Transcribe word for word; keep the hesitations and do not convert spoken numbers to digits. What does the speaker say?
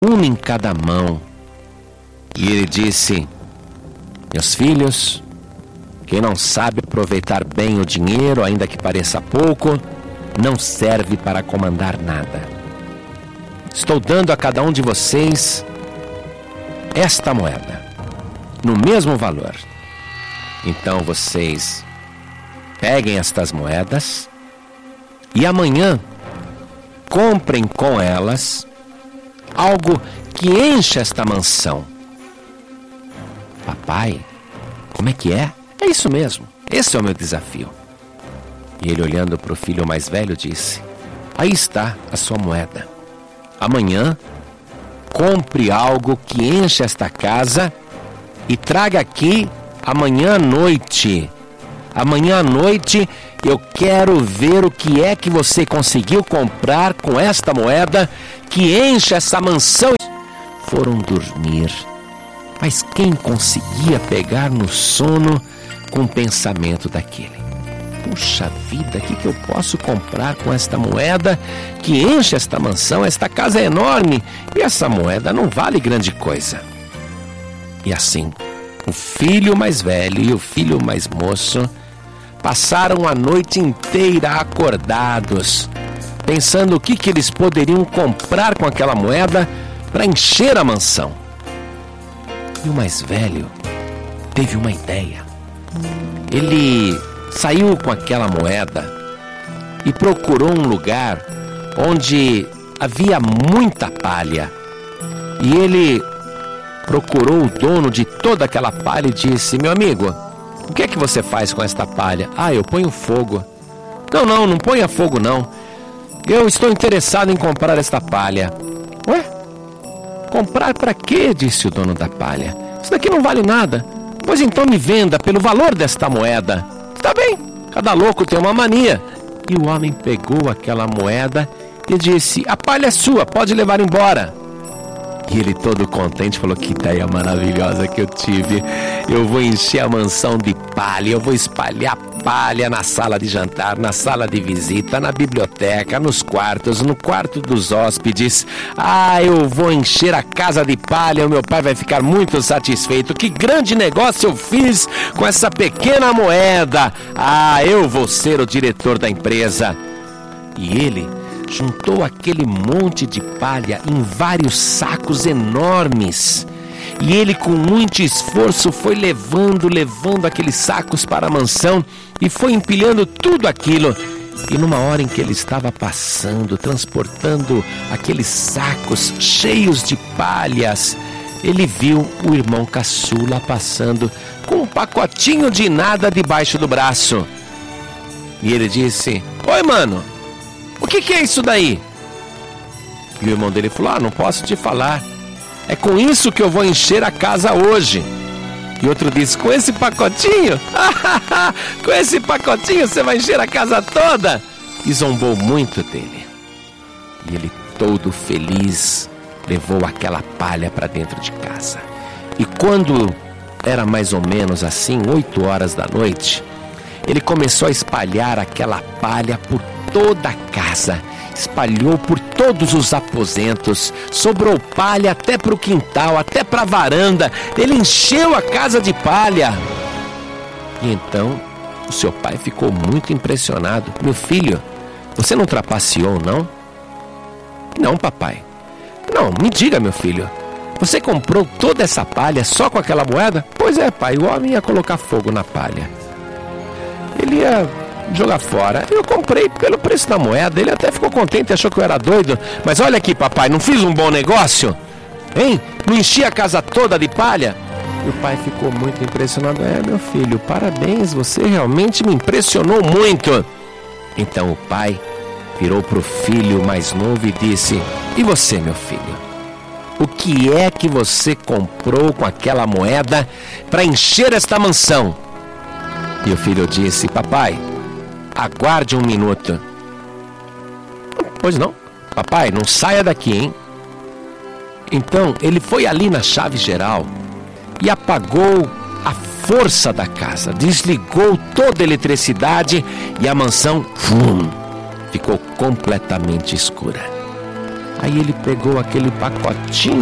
uma em cada mão. E ele disse: meus filhos, quem não sabe aproveitar bem o dinheiro, ainda que pareça pouco, não serve para comandar nada. Estou dando a cada um de vocês esta moeda, no mesmo valor. Então vocês peguem estas moedas e amanhã comprem com elas algo que encha esta mansão. Papai, como é que é? É isso mesmo, esse é o meu desafio. E ele, olhando para o filho mais velho, disse: aí está a sua moeda. Amanhã, compre algo que encha esta casa e traga aqui amanhã à noite. Amanhã à noite eu quero ver o que é que você conseguiu comprar com esta moeda que enche essa mansão. Foram dormir, mas quem conseguia pegar no sono com o pensamento daquele? Puxa vida, o que, que eu posso comprar com esta moeda que enche esta mansão? Esta casa é enorme e essa moeda não vale grande coisa. E assim, o filho mais velho e o filho mais moço passaram a noite inteira acordados, pensando o que, que eles poderiam comprar com aquela moeda para encher a mansão. E o mais velho teve uma ideia. Ele saiu com aquela moeda e procurou um lugar onde havia muita palha. E ele procurou o dono de toda aquela palha e disse: meu amigo, o que é que você faz com esta palha? Ah, eu ponho fogo. Não, não, não ponha fogo não. Eu estou interessado em comprar esta palha. Ué? Comprar para quê? Disse o dono da palha. Isso daqui não vale nada. Pois então me venda pelo valor desta moeda. Está bem, cada louco tem uma mania. E o homem pegou aquela moeda e disse: a palha é sua, pode levar embora. E ele, todo contente, falou: que ideia maravilhosa que eu tive. Eu vou encher a mansão de palha, eu vou espalhar palha na sala de jantar, na sala de visita, na biblioteca, nos quartos, no quarto dos hóspedes. Ah, eu vou encher a casa de palha, o meu pai vai ficar muito satisfeito. Que grande negócio eu fiz com essa pequena moeda. Ah, eu vou ser o diretor da empresa. E ele juntou aquele monte de palha em vários sacos enormes. E ele, com muito esforço, foi levando, levando aqueles sacos para a mansão e foi empilhando tudo aquilo. E numa hora em que ele estava passando, transportando aqueles sacos cheios de palhas, ele viu o irmão caçula passando com um pacotinho de nada debaixo do braço. E ele disse: oi, mano, o que, que é isso daí? E o irmão dele falou: ah, não posso te falar. É com isso que eu vou encher a casa hoje. E outro disse: com esse pacotinho? Com esse pacotinho você vai encher a casa toda? E zombou muito dele. E ele, todo feliz, levou aquela palha para dentro de casa. E quando era mais ou menos assim, oito horas da noite, ele começou a espalhar aquela palha por toda a casa. Espalhou por todos os aposentos, sobrou palha até para o quintal, até para a varanda. Ele encheu a casa de palha. E então o seu pai ficou muito impressionado. Meu filho, você não trapaceou, não? Não, papai. Não, me diga, meu filho, você comprou toda essa palha só com aquela moeda? Pois é, pai, o homem ia colocar fogo na palha. Ele ia jogar fora. Eu comprei pelo preço da moeda. Ele até ficou contente, achou que eu era doido. Mas olha aqui, papai, não fiz um bom negócio? Hein? Não enchi a casa toda de palha? E o pai ficou muito impressionado. É, meu filho, parabéns, você realmente me impressionou muito. Então o pai virou para o filho mais novo e disse: e você, meu filho? O que é que você comprou com aquela moeda para encher esta mansão? E o filho disse: papai, aguarde um minuto. Pois não, papai, não saia daqui, hein? Então ele foi ali na chave geral e apagou a força da casa, desligou toda a eletricidade e a mansão fum, ficou completamente escura. Aí ele pegou aquele pacotinho